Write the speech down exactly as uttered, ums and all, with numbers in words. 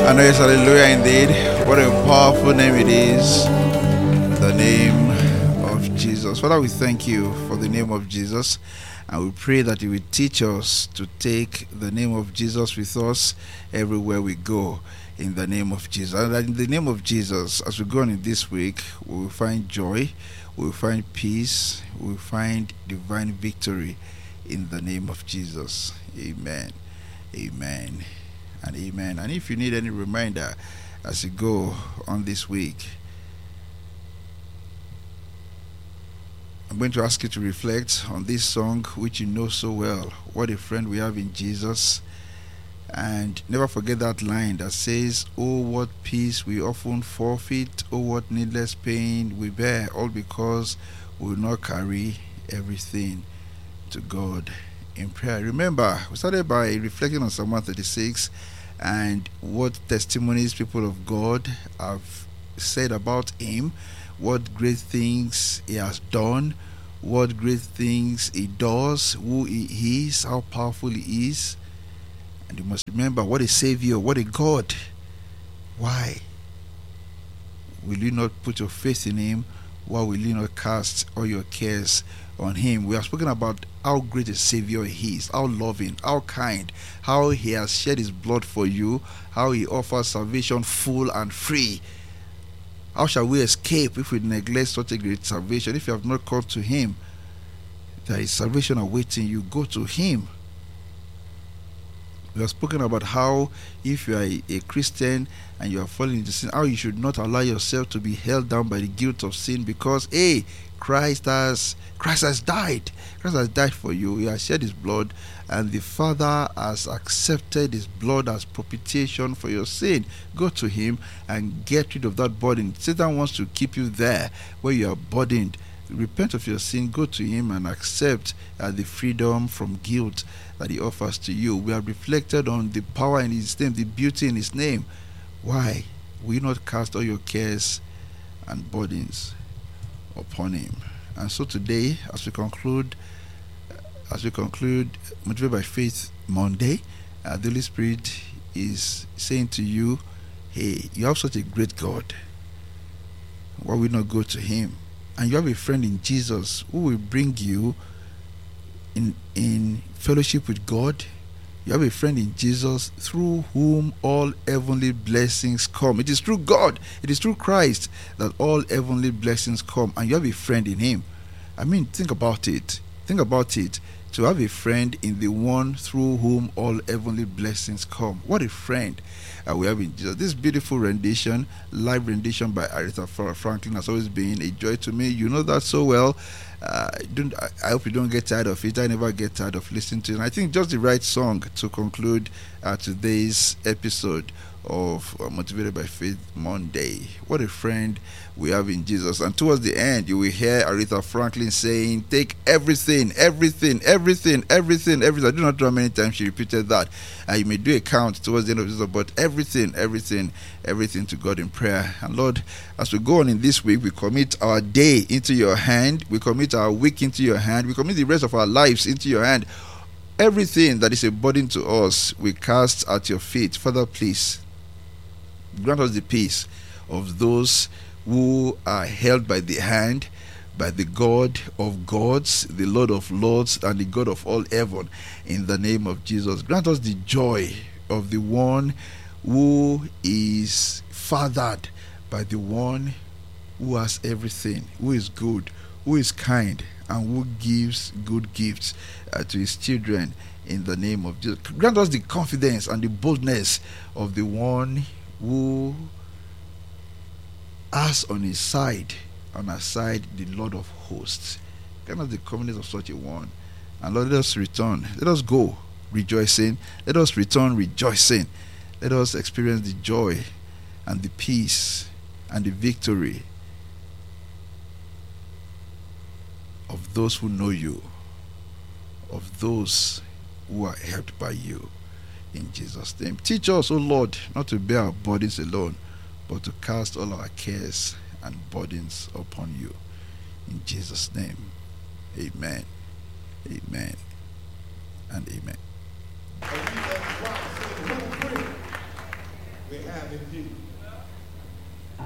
And yes, hallelujah indeed. What a powerful name it is. The name of Jesus. Father, we thank you for the name of Jesus. And we pray that you will teach us to take the name of Jesus with us everywhere we go. In the name of Jesus. And that in the name of Jesus, as we go on in this week, we will find joy, we will find peace, we will find divine victory in the name of Jesus. Amen. Amen. And amen. And if you need any reminder as you go on this week, I'm going to ask you to reflect on this song which you know so well. What a friend we have in Jesus. And never forget that line that says, oh, what peace we often forfeit, oh, what needless pain we bear, all because we will not carry everything to God in prayer. Remember, we started by reflecting on Psalm one thirty-six and what testimonies people of God have said about him, what great things he has done, what great things he does, who he is, how powerful he is. And you must remember, what a Savior, what a God. Why will you not put your faith in him? Why will you not cast all your cares on him? We have spoken about how great a Savior he is, how loving, how kind, how he has shed his blood for you, how he offers salvation full and free. How shall we escape if we neglect such a great salvation? If you have not come to him, there is salvation awaiting you. Go to him. We have spoken about how if you are a, a Christian and you are falling into sin, how you should not allow yourself to be held down by the guilt of sin, because hey, Christ has Christ has died. Christ has died for you. He has shed his blood, and the Father has accepted his blood as propitiation for your sin. Go to him and get rid of that burden. Satan wants to keep you there where you are burdened. Repent of your sin, go to him and accept uh, the freedom from guilt that he offers to you. We have reflected on the power in his name, the beauty in his name. Why will you not cast all your cares and burdens upon him? And so today, as we conclude, as we conclude Motivated by Faith Monday, uh, the Holy Spirit is saying to you, hey, you have such a great God. Why will you not go to him? And you have a friend in Jesus who will bring you in in fellowship with God. You have a friend in Jesus through whom all heavenly blessings come. It is through God, it is through Christ that all heavenly blessings come. And you have a friend in him. I mean, think about it. Think about it. To have a friend in the one through whom all heavenly blessings come. What a friend uh, we have in Jesus. This beautiful rendition, live rendition by Aretha Franklin, has always been a joy to me. You know that so well. Uh, don't, I, I hope you don't get tired of it. I never get tired of listening to it. And I think just the right song to conclude uh, today's episode of uh, Motivated by Faith Monday. What a friend we have in Jesus. And towards the end, you will hear Aretha Franklin saying, take everything, everything, everything, everything, everything. I do not know how many times she repeated that. Uh, you may do a count towards the end of this, but everything, everything, everything to God in prayer. And Lord, as we go on in this week, we commit our day into your hand. We commit our week into your hand. We commit the rest of our lives into your hand. Everything that is a burden to us, we cast at your feet. Father, please grant us the peace of those who are held by the hand by the God of gods, the Lord of lords, and the God of all heaven, in the name of Jesus. Grant us the joy of the one who is fathered by the one who has everything, who is good, who is kind, and who gives good gifts uh, to his children, in the name of Jesus. Grant us the confidence and the boldness of the one who has on his side, on our side, the Lord of hosts. Grant us the confidence of such a one. And Lord, let us return. Let us go rejoicing. Let us return rejoicing. Let us experience the joy and the peace and the victory of those who know you, of those who are helped by you. In Jesus' name. Teach us, O Lord, not to bear our burdens alone, but to cast all our cares and burdens upon you. In Jesus' name. Amen. Amen. And amen. we have a view